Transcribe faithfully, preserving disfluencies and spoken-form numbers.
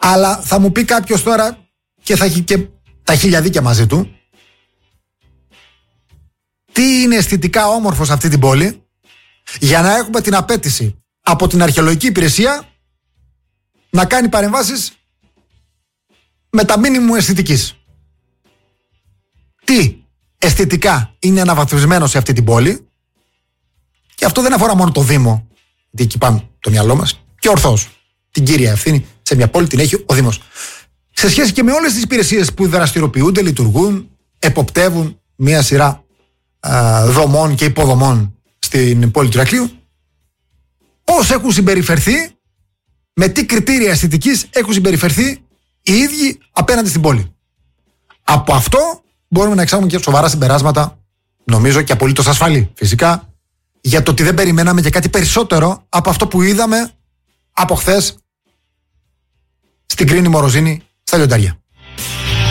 Αλλά θα μου πει κάποιος τώρα, και θα έχει και τα χιλιαδίκια μαζί του, τι είναι αισθητικά όμορφο σε αυτή την πόλη, για να έχουμε την απέτηση από την αρχαιολογική υπηρεσία να κάνει παρεμβάσεις με τα μίνιμου αισθητικής. Τι αισθητικά είναι αναβαθμισμένο σε αυτή την πόλη, και αυτό δεν αφορά μόνο το Δήμο, γιατί εκεί πάμε το μυαλό μας, και ορθώς την κύρια ευθύνη σε μια πόλη την έχει ο Δήμος. Σε σχέση και με όλες τις υπηρεσίες που δραστηριοποιούνται, λειτουργούν, εποπτεύουν μια σειρά α, δομών και υποδομών στην πόλη του Ηρακλείου, πώς έχουν συμπεριφερθεί, με τι κριτήρια αισθητικής έχουν συμπεριφερθεί οι ίδιοι απέναντι στην πόλη. Από αυτό μπορούμε να εξάγουμε και σοβαρά συμπεράσματα, νομίζω, και απολύτως ασφαλή φυσικά, για το ότι δεν περιμέναμε και κάτι περισσότερο από αυτό που είδαμε από χθες στην Κρίνη Μοροζίνη στα Λιοντάρια.